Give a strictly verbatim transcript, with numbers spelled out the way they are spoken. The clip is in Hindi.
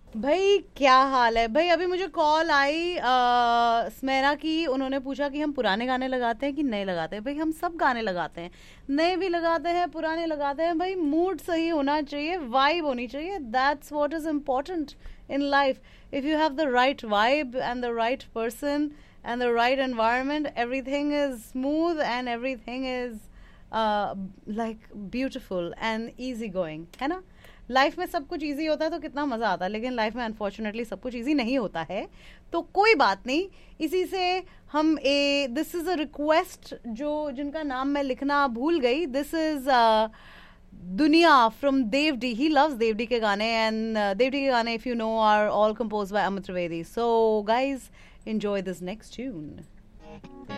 भाई क्या हाल है भाई? अभी मुझे कॉल आई अ, स्मेरा की। उन्होंने पूछा कि हम पुराने गाने लगाते हैं कि नए लगाते हैं। भाई हम सब गाने लगाते हैं, नए भी लगाते हैं, पुराने लगाते हैं। भाई मूड सही होना चाहिए, वाइब होनी चाहिए। That's what is important in life. If you have the right vibe and the right person and the right environment, everything is smooth and everything is like beautiful and easy going, है ना? लाइफ में सब कुछ इजी होता है तो कितना मजा आता है, लेकिन लाइफ में अनफॉर्चुनेटली सब कुछ इजी नहीं होता है। तो कोई बात नहीं। इसी से हम ए दिस इज अ रिक्वेस्ट, जो जिनका नाम मैं लिखना भूल गई। दिस इज दुनिया from Dev.D. He loves Dev.D के गाने, एंड देवडी के गाने, if you know, are all compose bye Amit Trivedi. So guys, enjoy this next tune.